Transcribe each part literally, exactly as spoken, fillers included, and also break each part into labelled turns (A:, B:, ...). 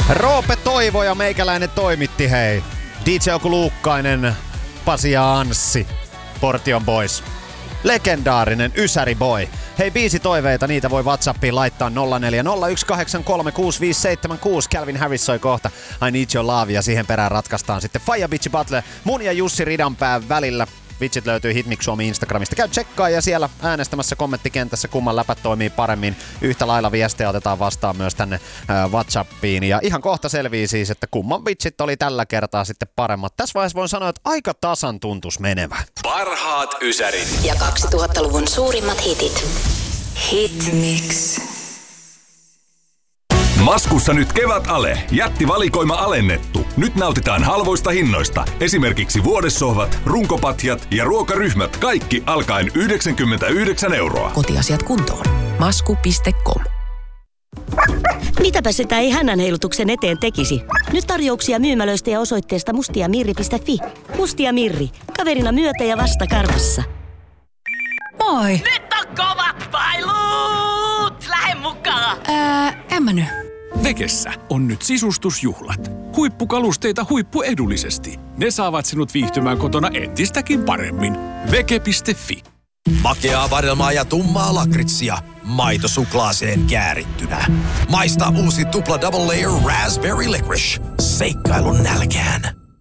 A: Roope Toivo ja meikäläinen toimitti, hei. D J Oku Luukkainen, Pasi ja Anssi, Portion Boys. Legendaarinen Ysäri Boy. Hei, biisitoiveita, niitä voi WhatsAppiin laittaa nolla neljä nolla yksi kahdeksan kolme kuusi viisi seitsemän kuusi. Calvin Harris soi kohta I Need Your Love ja siihen perään ratkaistaan sitten Faija Bitchi Butler mun ja Jussi Ridanpään välillä. Vitsit löytyy Hitmix Suomi Instagramista. Käy tsekkaa ja siellä äänestämässä kommenttikentässä kumman läpät toimii paremmin. Yhtä lailla viestejä otetaan vastaan myös tänne äh, WhatsAppiin. Ja ihan kohta selvii siis, että kumman vitsit oli tällä kertaa sitten paremmat. Tässä vaiheessa voin sanoa, että aika tasan tuntus menevä.
B: Parhaat Ysärit.
C: Ja kaksituhattaluvun suurimmat hitit. Hitmix.
B: Maskussa nyt kevätale. Jättivalikoima alennettu. Nyt nautitaan halvoista hinnoista. Esimerkiksi vuodessohvat, runkopatjat ja ruokaryhmät. Kaikki alkaen yhdeksänkymmentäyhdeksän euroa.
C: Kotiasiat kuntoon. Masku piste com.
D: Mitäpä sitä ei hännänheilutuksen eteen tekisi? Nyt tarjouksia myymälöistä ja osoitteesta mustiamirri piste fi. Mustia Mirri. Kaverina myötä ja vastakarvassa.
E: Moi!
F: Nyt on kovat pailut! Lähde mukaan!
E: Ää, en mä nyt.
G: Vekessä on nyt sisustusjuhlat. Huippukalusteita huippuedullisesti. Ne saavat sinut viihtymään kotona entistäkin paremmin. Veke piste fi.
H: Makeaa vadelmaa ja tummaa lakritsia. Maito suklaaseen käärittynä. Maista uusi tupla double layer raspberry licorice. Seikkailun nälkään.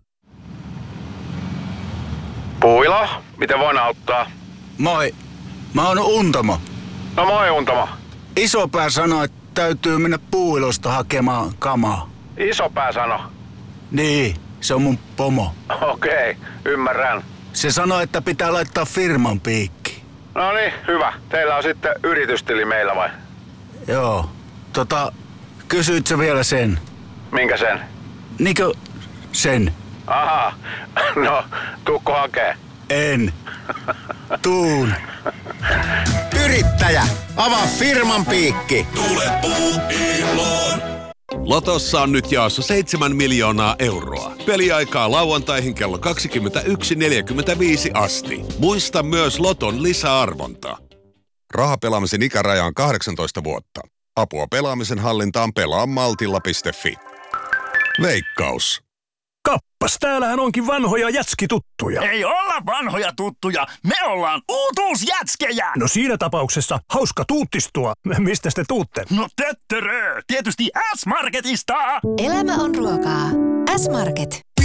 I: Puilo, miten voin auttaa?
J: Moi, mä oon Untamo.
I: No moi Untamo.
J: Isopää sanoi, että täytyy mennä Puuilosta hakemaan kamaa.
I: Isopää sano?
J: Niin, se on mun pomo.
I: Okei, okay, ymmärrän.
J: Se sanoi, että pitää laittaa firman piikki.
I: No niin, hyvä. Teillä on sitten yritystili meillä vai?
J: Joo. Tota, kysyit sä vielä sen?
I: Minkä sen?
J: Niinkö sen?
I: Aha, no tuukko hakee?
J: En. Tuun.
H: Yrittäjä, avaa firman piikki.
B: Tule Puuiloon. Lotossa on nyt jaossa seitsemän miljoonaa euroa. Peliaikaa lauantaihin kello kaksikymmentäyksi neljäkymmentäviisi asti. Muista myös Loton lisäarvonta. Rahapelaamisen ikäraja on kahdeksantoista vuotta. Apua pelaamisen hallintaan pelaa maltilla piste fi. Veikkaus.
K: Kappas, täällähän onkin vanhoja jätskituttuja.
L: Ei olla vanhoja tuttuja, me ollaan uutuusjätskejä!
K: No siinä tapauksessa hauska tuuttistua. Mistä te tuutte?
L: No töttörö, tietysti S-Marketista!
C: Elämä on ruokaa. S-Market.